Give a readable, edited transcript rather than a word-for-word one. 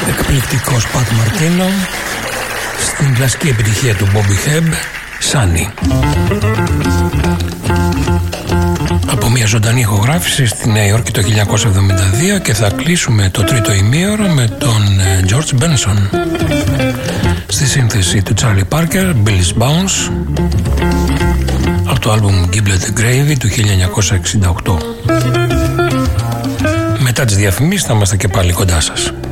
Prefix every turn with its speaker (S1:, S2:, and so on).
S1: Εκπληκτικός Πατ Μαρτίνο στην κλασική επιτυχία του Bobby Hebb, Sunny. Από μια ζωντανή ηχογράφηση στη Νέα Υόρκη το 1972 και θα κλείσουμε το τρίτο ημίωρο με τον George Benson στη σύνθεση του Charlie Parker, Billy's Bounce, από το άλμπουμ Giblet and Gravy του 1968. Μετά τις διαφημίσεις θα είμαστε και πάλι κοντά σας.